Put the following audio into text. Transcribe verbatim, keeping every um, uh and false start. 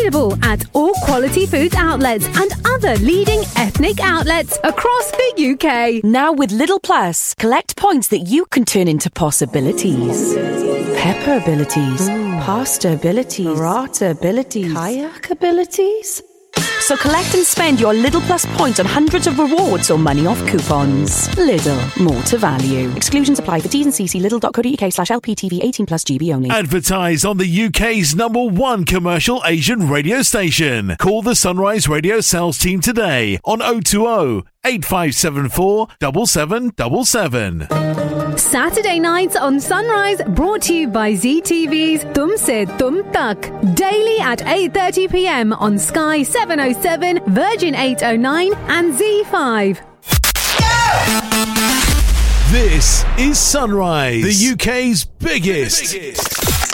Available at all quality foods outlets and other leading ethnic outlets across the U K. Now with Lidl Plus, collect points that you can turn into possibilities. Pepper abilities, Ooh. Pasta abilities, Burrata abilities, kayak abilities. So collect and spend your Lidl Plus points on hundreds of rewards or money off coupons. Lidl, more to value. Exclusions apply for T's and C's. Lidl.co.uk slash LPTV eighteen plus G B only. Advertise on the U K's number one commercial Asian radio station. Call the Sunrise Radio sales team today on oh two oh, eight five seven four, seven seven seven seven. Saturday nights on Sunrise, brought to you by Z T V's Tum Se Tum Tak. Daily at eight thirty p.m. on Sky seven oh seven, Virgin eight oh nine and Z five. This is Sunrise, the U K's biggest, biggest.